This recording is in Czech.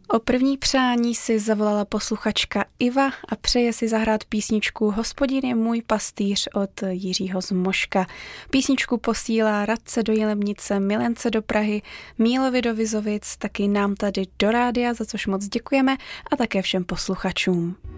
O první přání si zavolala posluchačka Iva a přeje si zahrát písničku Hospodin je můj pastýř od Jiřího Zmoška. Písničku posílá Radce do Jilemnice, Milence do Prahy, Mílovi do Vizovic, taky nám tady do rádia, za což moc děkujeme a také všem posluchačům.